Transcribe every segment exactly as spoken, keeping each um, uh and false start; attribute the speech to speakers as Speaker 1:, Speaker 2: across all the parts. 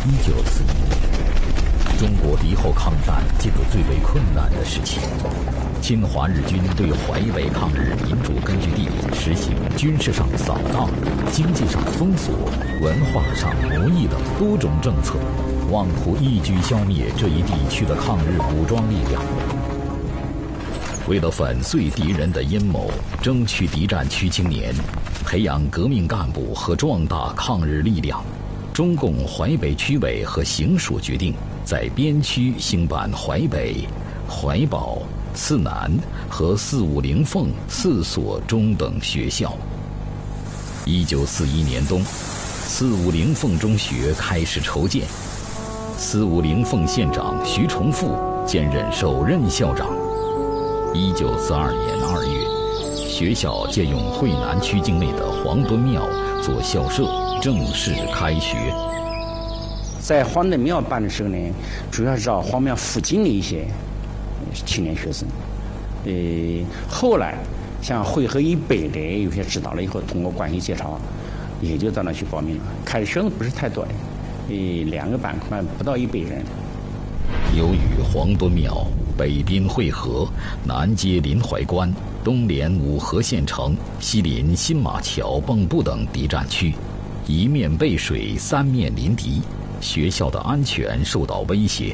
Speaker 1: 一九四一年，中国敌后抗战进入最为困难的时期。侵华日军对淮北抗日民主根据地实行军事上扫荡、经济上封锁、文化上奴役等多种政策，妄图一举消灭这一地区的抗日武装力量。为了粉碎敌人的阴谋，争取敌占区青年，培养革命干部和壮大抗日力量，中共淮北区委和行署决定在边区兴办淮北、淮保、次南和四五零凤四所中等学校。一九四一年冬，四五零凤中学开始筹建，四五零凤县长徐崇富兼任首任校长。一九四二年二月，学校借用惠南区境内的黄墩庙做校舍，正式开学。
Speaker 2: 在黄墩庙办的时候呢，主要是找黄庙附近的一些青年学生。呃，后来像汇合以北的有些知道了以后，通过关系介绍，也就到那去报名了。开始学生不是太多的，呃，两个班班不到一百人。
Speaker 1: 由于黄墩庙北滨汇合，南接临淮关，东连五河县城，西临新马桥、蚌埠等敌占区，一面背水，三面临敌，学校的安全受到威胁。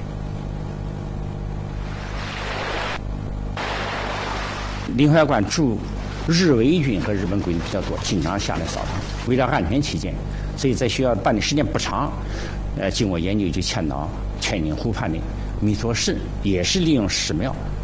Speaker 2: 临淮关驻日伪军和日本鬼子比较多，经常下来扫荡。为了安全起见，所以在学校办的时间不长。呃，经过研究就迁到天津湖畔的弥陀寺，也是利用寺庙